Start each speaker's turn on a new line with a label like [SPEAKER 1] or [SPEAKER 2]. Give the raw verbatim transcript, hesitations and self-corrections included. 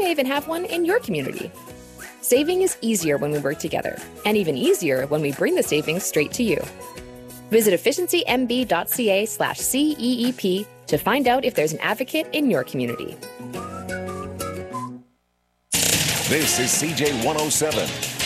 [SPEAKER 1] may even have one in your community. Saving is easier when we work together, and even easier when we bring the savings straight to you. Visit efficiency m b dot c a slash C E E P to find out if there's an advocate in your community.
[SPEAKER 2] This is C J one oh seven,